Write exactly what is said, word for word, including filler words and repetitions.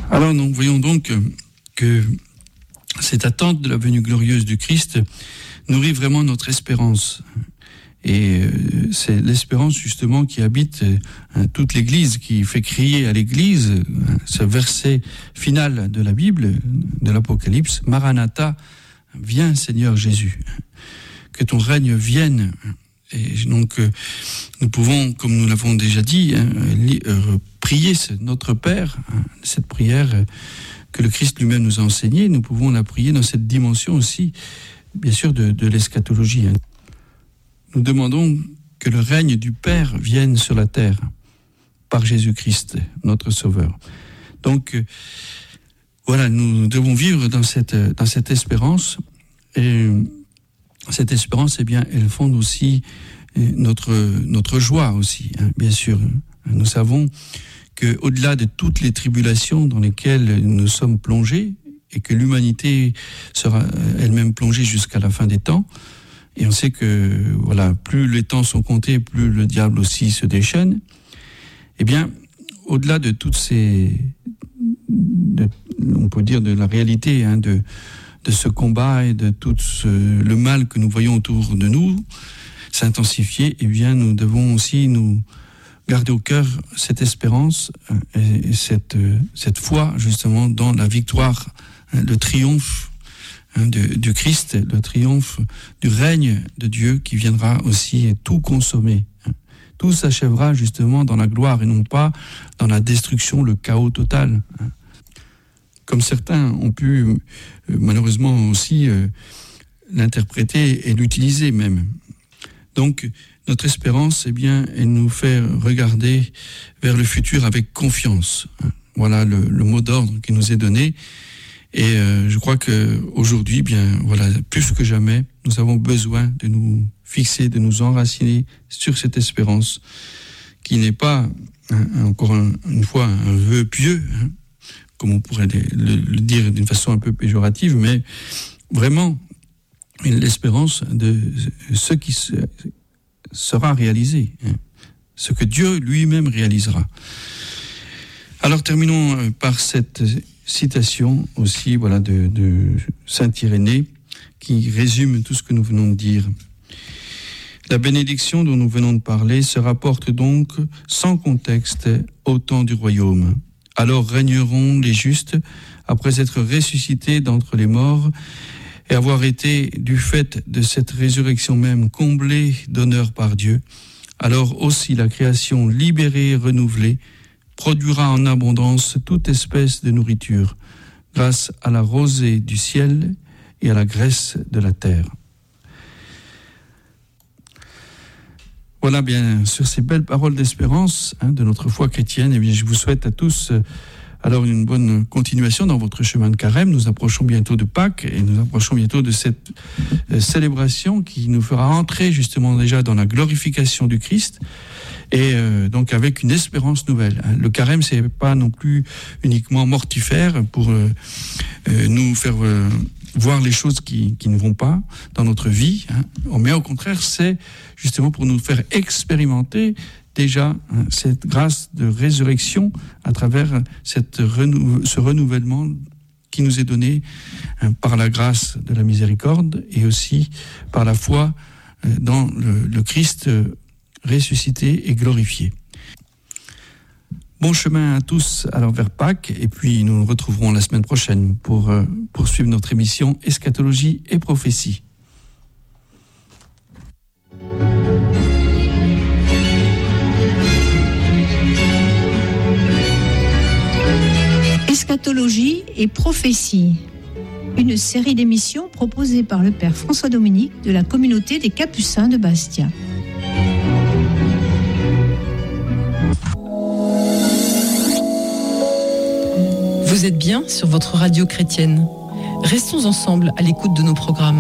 Alors nous voyons donc que cette attente de la venue glorieuse du Christ nourrit vraiment notre espérance. Et c'est l'espérance justement qui habite toute l'Église, qui fait crier à l'Église ce verset final de la Bible, de l'Apocalypse, « Maranatha, viens Seigneur Jésus ». Que ton règne vienne. Et donc, nous pouvons, comme nous l'avons déjà dit, hein, prier notre Père, hein, cette prière que le Christ lui-même nous a enseignée. Nous pouvons la prier dans cette dimension aussi, bien sûr, de, de l'eschatologie. Hein. Nous demandons que le règne du Père vienne sur la terre par Jésus-Christ, notre Sauveur. Donc, voilà, nous devons vivre dans cette, dans cette espérance. Et cette espérance, eh bien, elle fonde aussi notre, notre joie aussi, hein, bien sûr. Nous savons qu'au-delà de toutes les tribulations dans lesquelles nous sommes plongés, et que l'humanité sera elle-même plongée jusqu'à la fin des temps, et on sait que, voilà, plus les temps sont comptés, plus le diable aussi se déchaîne, eh bien, au-delà de toutes ces, de, on peut dire de la réalité, hein, de de ce combat et de tout ce, le mal que nous voyons autour de nous s'intensifier, eh bien, nous devons aussi nous garder au cœur cette espérance et cette, cette foi, justement, dans la victoire, le triomphe de, du Christ, le triomphe du règne de Dieu qui viendra aussi tout consommer. Tout s'achèvera, justement, dans la gloire et non pas dans la destruction, le chaos total. Comme certains ont pu euh, malheureusement aussi euh, l'interpréter et l'utiliser même. Donc, notre espérance, eh bien, elle nous fait regarder vers le futur avec confiance. Voilà le, le mot d'ordre qui nous est donné. Et euh, je crois qu'aujourd'hui, bien, voilà, plus que jamais, nous avons besoin de nous fixer, de nous enraciner sur cette espérance qui n'est pas, hein, encore un, une fois, un vœu pieux, hein, comme on pourrait le, le dire d'une façon un peu péjorative, mais vraiment l'espérance de ce qui se, sera réalisé, hein, ce que Dieu lui-même réalisera. Alors terminons par cette citation aussi, voilà, de, de saint Irénée, qui résume tout ce que nous venons de dire. La bénédiction dont nous venons de parler se rapporte donc sans contexte au temps du royaume. Alors régneront les justes, après être ressuscités d'entre les morts, et avoir été, du fait de cette résurrection même, comblés d'honneur par Dieu. Alors aussi la création libérée et renouvelée produira en abondance toute espèce de nourriture, grâce à la rosée du ciel et à la graisse de la terre. Voilà, bien, sur ces belles paroles d'espérance, hein, de notre foi chrétienne, eh bien, je vous souhaite à tous euh, alors une bonne continuation dans votre chemin de carême. Nous approchons bientôt de Pâques et nous approchons bientôt de cette euh, célébration qui nous fera entrer justement déjà dans la glorification du Christ et euh, donc avec une espérance nouvelle. Hein. Le carême, c'est pas non plus uniquement mortifère pour euh, euh, nous faire euh, voir les choses qui, qui ne vont pas dans notre vie, hein. Mais au contraire, c'est justement pour nous faire expérimenter déjà hein, cette grâce de résurrection à travers cette renou- ce renouvellement qui nous est donné hein, par la grâce de la miséricorde et aussi par la foi euh, dans le, le Christ euh, ressuscité et glorifié. Bon chemin à tous alors vers Pâques et puis nous nous retrouverons la semaine prochaine pour euh, poursuivre notre émission Eschatologie et prophétie. Eschatologie et prophétie, une série d'émissions proposée par le Père François Dominique de la communauté des Capucins de Bastia. Vous êtes bien sur votre radio chrétienne. Restons ensemble à l'écoute de nos programmes.